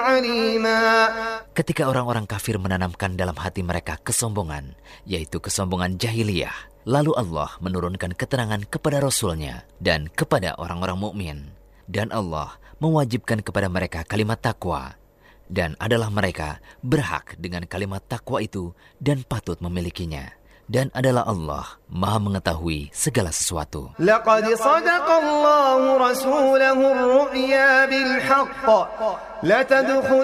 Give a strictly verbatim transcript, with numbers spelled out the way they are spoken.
Ketika orang-orang kafir menanamkan dalam hati mereka kesombongan, yaitu kesombongan jahiliyah, lalu Allah menurunkan keterangan kepada Rasul-Nya dan kepada orang-orang mukmin, dan Allah mewajibkan kepada mereka kalimat takwa, dan adalah mereka berhak dengan kalimat takwa itu dan patut memilikinya. Dan adalah Allah Maha mengetahui segala sesuatu. Laqad sadaqallahu rasulahu ar-ru'ya bil haqq la tadkhul